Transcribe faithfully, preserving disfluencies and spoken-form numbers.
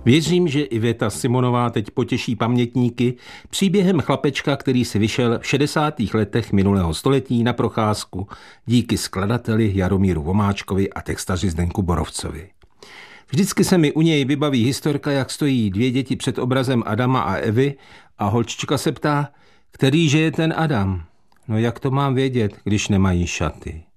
Věřím, že Iveta Simonová teď potěší pamětníky příběhem chlapečka, který si vyšel v šedesátých letech minulého století na procházku díky skladateli Jaromíru Vomáčkovi a textaři Zdeňku Borovcovi. Vždycky se mi u něj vybaví historka, jak stojí dvě děti před obrazem Adama a Evy a holčička se ptá, kterýže je ten Adam? No jak to mám vědět, když nemají šaty?